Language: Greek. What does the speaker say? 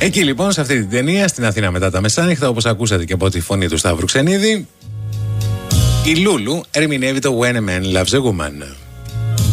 Εκεί λοιπόν, σε αυτή την ταινία, στην Αθήνα μετά τα μεσάνυχτα, όπως ακούσατε και από τη φωνή του Σταύρου Ξενίδη, η Λούλου ερμηνεύει το When a Man Loves a Woman.